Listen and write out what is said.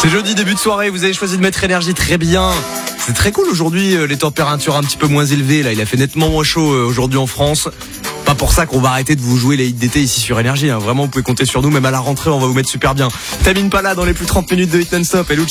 C'est jeudi, début de soirée, vous avez choisi de mettre énergie, très bien. C'est très cool aujourd'hui, les températures un petit peu moins élevées. Là, il a fait nettement moins chaud aujourd'hui en France. Pas pour ça qu'on va arrêter de vous jouer les hits d'été ici sur Énergie. Vraiment, vous pouvez compter sur nous, même à la rentrée, on va vous mettre super bien. Tamine Pala dans les plus 30 minutes de Hit Non-Stop.